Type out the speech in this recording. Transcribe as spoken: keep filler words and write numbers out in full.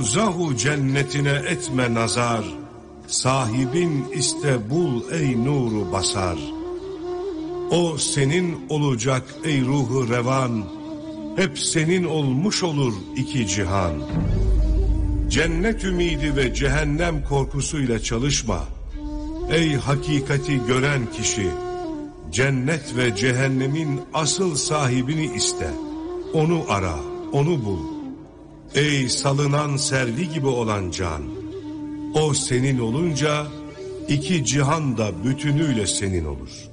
Berzahu cennetine etme nazar, sahibin iste bul ey nuru basar. O senin olacak ey ruhu revan, hep senin olmuş olur iki cihan. Cennet ümidi ve cehennem korkusuyla çalışma. Ey hakikati gören kişi, cennet ve cehennemin asıl sahibini iste. Onu ara, onu bul. Ey salınan servi gibi olan can, o senin olunca iki cihan da bütünüyle senin olur.